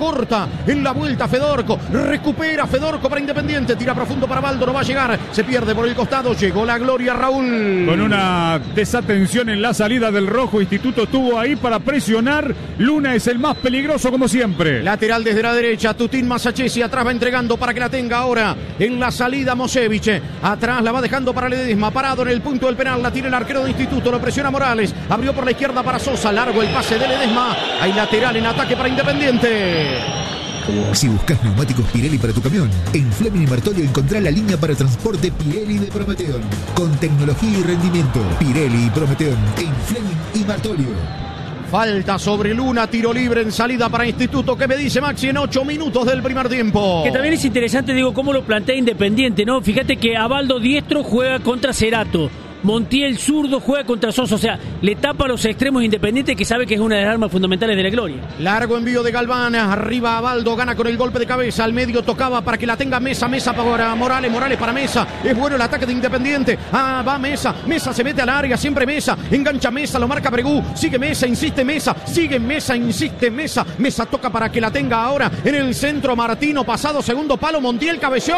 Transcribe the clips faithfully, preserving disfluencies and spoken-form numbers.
corta en la vuelta Fedorco, recupera Fedorco para Independiente, tira profundo para Baldo, no va a llegar, se pierde por el costado, llegó la gloria, Raúl. Con una desatención en la salida del rojo, Instituto estuvo ahí para presionar. Luna es el más peligroso como siempre. Lateral desde la derecha, Tutín Masachesi, atrás va entregando para que la tenga ahora en la salida Mosevich, atrás la va dejando para Ledesma, parado en el punto del penal, la tiene el arquero de Instituto, lo presiona Morales, abrió por la izquierda para Sosa, largo el pase de Ledesma, hay lateral en ataque para Independiente. Si buscas neumáticos Pirelli para tu camión, en Fleming y Martolio encontrá la línea para transporte Pirelli de Prometeon, con tecnología y rendimiento. Pirelli y Prometeon en Fleming y Martolio. Falta sobre Luna, tiro libre en salida para Instituto. ¿Qué me dice Maxi en ocho minutos del primer tiempo? Que también es interesante, digo, cómo lo plantea Independiente, ¿no? Fíjate que Abaldo diestro juega contra Cerato. Montiel zurdo juega contra Sosa, o sea, le tapa a los extremos Independientes, que sabe que es una de las armas fundamentales de la gloria. Largo envío de Galván, arriba Abaldo, gana con el golpe de cabeza, al medio tocaba para que la tenga Mesa, Mesa para Morales, Morales para Mesa, es bueno el ataque de Independiente, ah, va Mesa, Mesa se mete al área, siempre Mesa, engancha Mesa, lo marca Bregú, sigue Mesa, insiste Mesa, sigue Mesa, insiste Mesa, Mesa toca para que la tenga ahora en el centro Martino, pasado segundo palo, Montiel cabeció,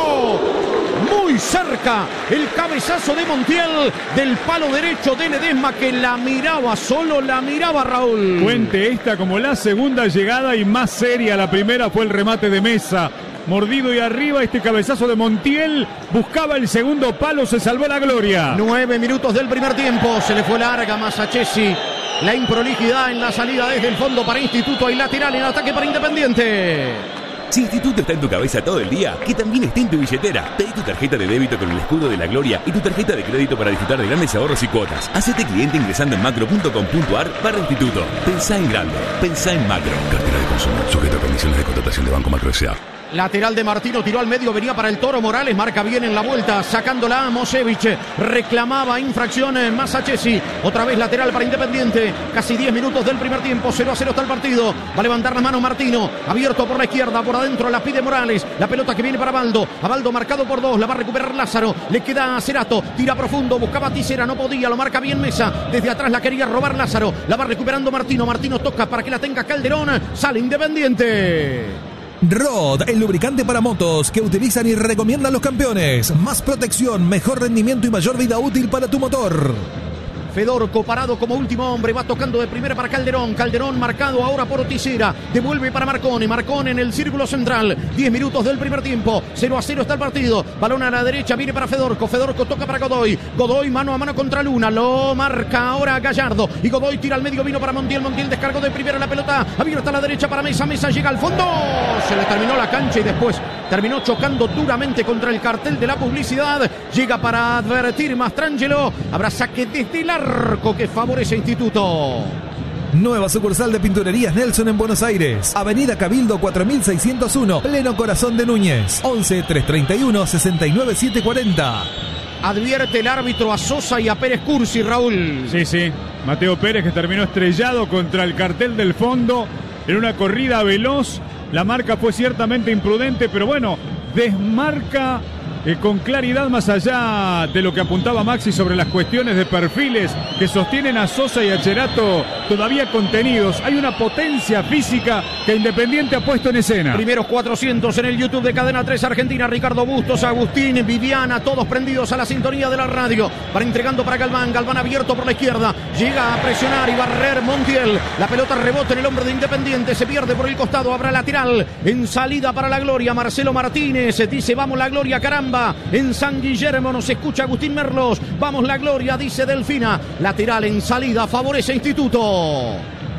muy cerca el cabezazo de Montiel, del palo derecho de Ledesma, que la miraba, solo la miraba Raúl. Cuente esta como la segunda llegada y más seria. La primera fue el remate de Mesa, mordido y arriba, este cabezazo de Montiel, buscaba el segundo palo, se salvó la gloria. Nueve minutos del primer tiempo, se le fue larga Masachesi, la improlijidad en la salida desde el fondo para Instituto, y lateral en ataque para Independiente. Si Instituto está en tu cabeza todo el día, que también esté en tu billetera. Pedí tu tarjeta de débito con el escudo de la gloria y tu tarjeta de crédito para disfrutar de grandes ahorros y cuotas. Hacete cliente ingresando en macro punto com punto ar barra Instituto. Pensá en grande, pensá en macro. Cartera de consumo, sujeto a condiciones de contratación de Banco Macro S A. Lateral de Martino, tiró al medio, venía para el Toro Morales, marca bien en la vuelta, sacándola a Mosevich, reclamaba infracción Masachesi, otra vez lateral para Independiente, casi diez minutos del primer tiempo, cero a cero está el partido, va a levantar las manos Martino, abierto por la izquierda, por adentro la pide Morales, la pelota que viene para Abaldo, Abaldo marcado por dos, la va a recuperar Lázaro, le queda a Cerato, tira profundo, buscaba Tisera, no podía, lo marca bien Mesa, desde atrás la quería robar Lázaro, la va recuperando Martino, Martino toca para que la tenga Calderón, sale Independiente. Rod, el lubricante para motos que utilizan y recomiendan los campeones. Más protección, mejor rendimiento y mayor vida útil para tu motor. Fedorco parado como último hombre, va tocando de primera para Calderón, Calderón marcado ahora por Tisera, devuelve para Marcone, Marcone en el círculo central, diez minutos del primer tiempo, cero a cero está el partido, balón a la derecha, viene para Fedorco, Fedorco toca para Godoy, Godoy mano a mano contra Luna, lo marca ahora Gallardo, y Godoy tira al medio, vino para Montiel, Montiel descargó de primera la pelota, abierta a la derecha para Mesa, Mesa llega al fondo, se le terminó la cancha y después terminó chocando duramente contra el cartel de la publicidad, llega para advertir Mastrangelo, habrá saque desde el arco que favorece a Instituto. Nueva sucursal de Pinturerías Nelson en Buenos Aires. Avenida Cabildo cuatro mil seiscientos uno, pleno corazón de Núñez. once, trescientos treinta y uno, sesenta y nueve, setecientos cuarenta. Advierte el árbitro a Sosa y a Pérez Cursi, Raúl. Sí, sí. Mateo Pérez, que terminó estrellado contra el cartel del fondo en una corrida veloz. La marca fue ciertamente imprudente, pero bueno, desmarca eh, con claridad, más allá de lo que apuntaba Maxi sobre las cuestiones de perfiles que sostienen a Sosa y a Cerato todavía contenidos. Hay una potencia física que Independiente ha puesto en escena. Primeros cuatrocientos en el YouTube de Cadena tres Argentina. Ricardo Bustos, Agustín, Viviana, todos prendidos a la sintonía de la radio. Para entregando para Galván, Galván abierto por la izquierda. Llega a presionar y barrer Montiel. La pelota rebota en el hombro de Independiente. Se pierde por el costado. Habrá lateral en salida para la gloria. Marcelo Martínez dice: vamos la gloria, caramba. En San Guillermo nos escucha Agustín Merlos. Vamos la gloria, dice Delfina. Lateral en salida, favorece Instituto.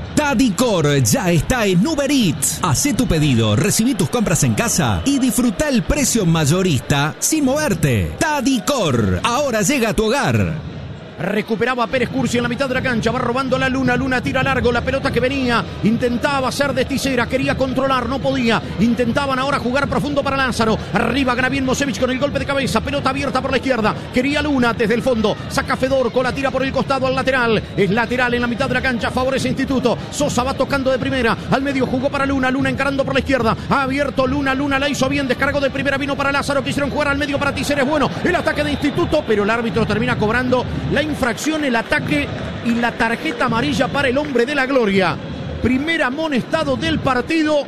Tadicor ya está en Uber Eats. Hacé tu pedido, recibí tus compras en casa y disfruta el precio mayorista sin moverte. Tadicor, ahora llega a tu hogar. Recuperaba Pérez Cursi en la mitad de la cancha, va robando la Luna, Luna tira largo, la pelota que venía, intentaba hacer de Tisera, quería controlar, no podía, intentaban ahora jugar profundo para Lázaro, arriba gana bien Mosevich con el golpe de cabeza, pelota abierta por la izquierda, quería Luna desde el fondo, saca Fedorco, la tira por el costado al lateral, es lateral en la mitad de la cancha, favorece Instituto, Sosa va tocando de primera, al medio jugó para Luna, Luna encarando por la izquierda, ha abierto Luna, Luna la hizo bien, descargó de primera, vino para Lázaro, quisieron jugar al medio para Tisera, es bueno, el ataque de Instituto, pero el árbitro termina cobrando la infracción, el ataque y la tarjeta amarilla para el hombre de la gloria. Primer amonestado del partido.